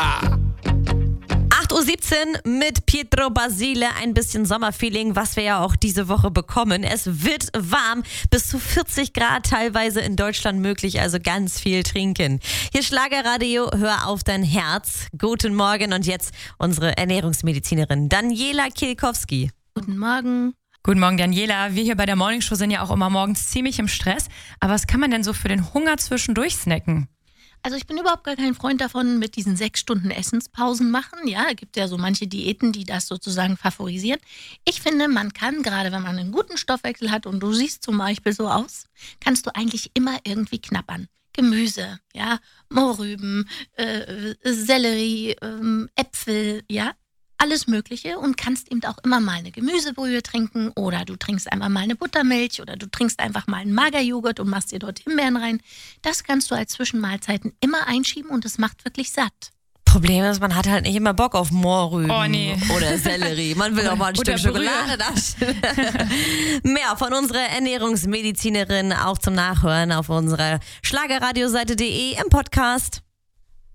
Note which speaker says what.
Speaker 1: 8:17 Uhr mit Pietro Basile, ein bisschen Sommerfeeling, was wir ja auch diese Woche bekommen. Es wird warm, bis zu 40 Grad teilweise in Deutschland möglich, also ganz viel trinken. Hier Schlagerradio, hör auf dein Herz. Guten Morgen und jetzt unsere Ernährungsmedizinerin Daniela Kielkowski.
Speaker 2: Guten Morgen.
Speaker 3: Guten Morgen, Daniela. Wir hier bei der Morningshow sind ja auch immer morgens ziemlich im Stress. Aber was kann man denn so für den Hunger zwischendurch snacken?
Speaker 2: Also ich bin überhaupt gar kein Freund davon, mit diesen 6 Stunden Essenspausen machen. Ja, es gibt ja so manche Diäten, die das sozusagen favorisieren. Ich finde, man kann, gerade wenn man einen guten Stoffwechsel hat und du siehst zum Beispiel so aus, kannst du eigentlich immer irgendwie knabbern. Gemüse, ja, Mohrrüben, Sellerie, Äpfel, ja, alles Mögliche und kannst eben auch immer mal eine Gemüsebrühe trinken oder du trinkst einmal mal eine Buttermilch oder du trinkst einfach mal einen Magerjoghurt und machst dir dort Himbeeren rein. Das kannst du als Zwischenmahlzeiten immer einschieben und es macht wirklich satt.
Speaker 1: Problem ist, man hat halt nicht immer Bock auf Mohrrüben
Speaker 3: oder
Speaker 1: Sellerie. Man will auch mal ein Stück Schokolade naschen. Mehr von unserer Ernährungsmedizinerin auch zum Nachhören auf unserer Schlagerradioseite.de im Podcast.